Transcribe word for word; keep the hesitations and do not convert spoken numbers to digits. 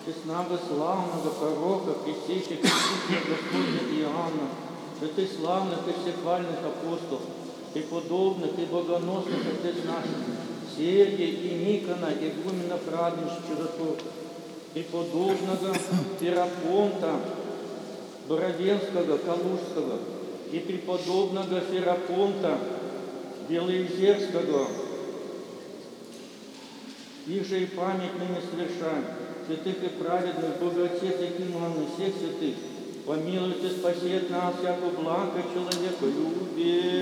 честного славного пророка, крестителя Господня Иоанна, святых славных и всехвальных апостолов, преподобных и богоносных отец наших, Сергия и Никона, игумена праведничего чудотворца, преподобного Ферапонта, Боровенского, Калужского, и преподобного Ферапонта, Белоизерского, их же и память ныне совершаем, святых и праведных, Богоотец и Иманный, всех святых, помилуйте, спаси от нас, яко благо человека любит.